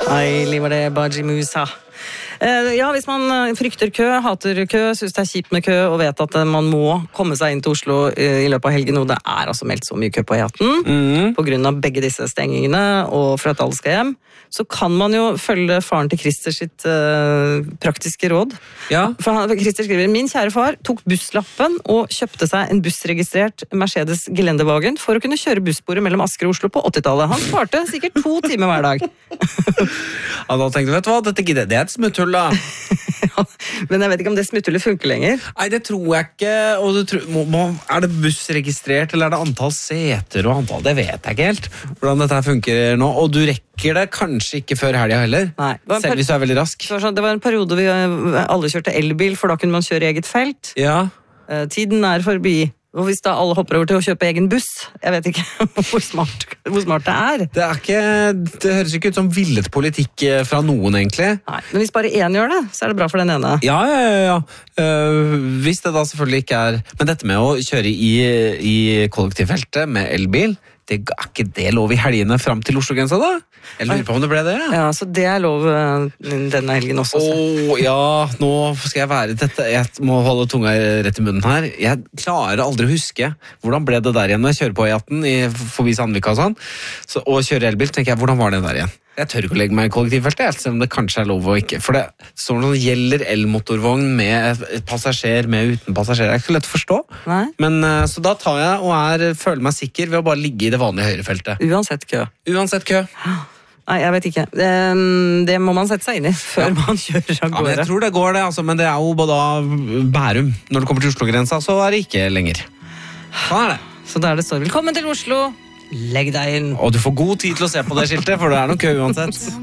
Ai, limer det Baji Musa. Ja, hvis man frykter kø, hater kø, synes det kjipt med kø og vet at man må komme seg inn til Oslo i løpet av helgen, og det altså meldt så mye kø på E18 på grunn av begge disse stengingene og for at alle skal hjem, så kan man jo følge faren til Christer sitt praktiske råd. Ja. For Christer skriver, min kjære far tok busslappen og kjøpte seg en bussregistrert Mercedes Geländewagen for å kunne kjøre bussporet mellom Asker og Oslo på 80-tallet. Han sparte sikkert 2 timer hver dag. Ja, da tenkte jeg, vet du hva, det et smutthull da. Ja, men jeg vet ikke om det smutthullet funker lenger. Nei, det tror jeg ikke. Og er det bussregistrert, eller er det antall seter og antall? Det vet jeg ikke helt hvordan dette funker nå. Og du rekker det kanskje ikke før helga heller. Nei. Selv hvis du veldig rask. Det var en periode vi alle kjørte elbil, for da kunne man kjøre i eget felt. Ja. Tiden forbi. Og hvis da alle hopper over til å kjøpe egen buss, jeg vet ikke hvor smart det er. Det høres ikke ut som villet politikk fra noen, egentlig. Nei, men hvis bare én gjør det, så det bra for den ene. Ja. Hvis det da selvfølgelig ikke men dette med å kjøre i kollektivfeltet med elbil, det ikke det lov i helgene frem til Oslo-grensa da? Jeg lurer på om det ble det. Ja, så det lov denne helgen også. Ja, nå skal jeg være dette. Jeg må holde tunga rett i munnen her. Jeg klarer aldri å huske hvordan ble det der igjen når jeg kjører på E18 forbi Sandvika og sånn. Og kjører elbil, tenker jeg, hvordan var det der igjen? Jeg tør ikke å legge meg i kollektivfeltet, selv om det kanskje lov å ikke. For det står noe gjelder elmotorvogn med passasjer, med uten passasjer. Det ikke så lett å forstå. Nei. Men så da tar jeg og føler meg sikker ved å bare ligge i det vanlige høyrefeltet. Uansett kø. Uansett kø. Nei, jeg vet ikke. Det må man sette seg inn i før man kjører av gårde. Jeg tror det går det, altså, men det jo både Bærum. Når du kommer til Oslo-grensa, så det ikke lenger. Sånn det. Så der det står, velkommen til Oslo, legg deg inn. Og du får god tid til å se på det skiltet, for det noe kø uansett.